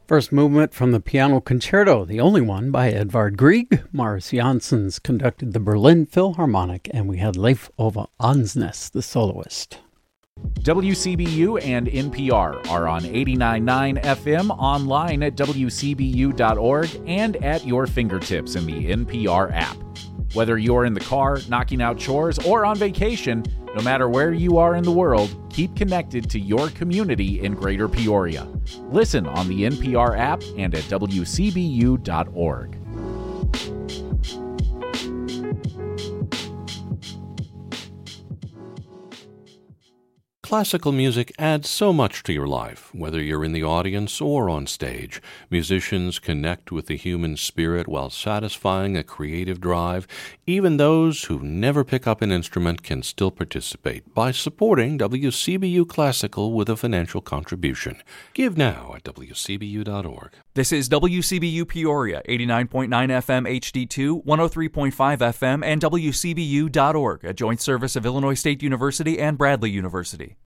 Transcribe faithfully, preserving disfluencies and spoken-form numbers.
First movement from the Piano Concerto, the only one by Edvard Grieg. Mars Janssens conducted the Berlin Philharmonic, and we had Leif Ove Ansnes, the soloist. W C B U and N P R are on eighty-nine point nine F M, online at W C B U dot org, and at your fingertips in the N P R app. Whether you're in the car, knocking out chores, or on vacation, no matter where you are in the world, keep connected to your community in Greater Peoria. Listen on the N P R app and at W C B U dot org. Classical music adds so much to your life, whether you're in the audience or on stage. Musicians connect with the human spirit while satisfying a creative drive. Even those who never pick up an instrument can still participate by supporting W C B U Classical with a financial contribution. Give now at W C B U dot org. This is W C B U Peoria, eighty-nine point nine F M H D two, one oh three point five F M, and W C B U dot org, a joint service of Illinois State University and Bradley University.